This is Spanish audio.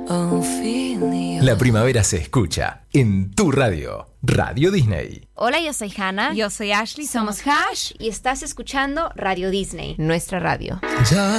La primavera se escucha en tu radio, Radio Disney. Hola, yo soy Hannah. Yo soy Ashley. Somos Hash y estás escuchando Radio Disney, nuestra radio. Ya